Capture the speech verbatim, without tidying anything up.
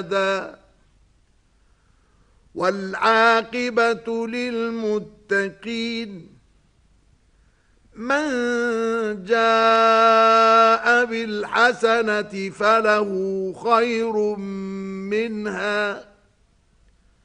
والعاقبة للمتقين من جاء بالحسنة فله خير منها